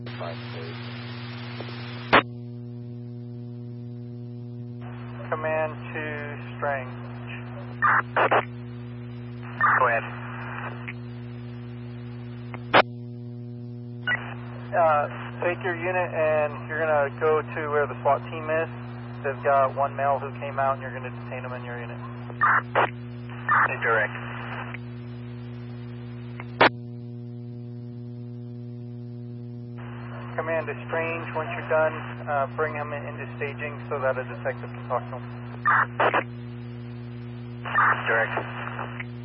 5, please. Command to Strange. Go ahead. Take your unit and you're going to go to where the SWAT team is. They've got one male who came out and you're going to detain him in your unit. Direct. Command to Strange. Once you're done, bring him into staging so that a detective can talk to him. Direct.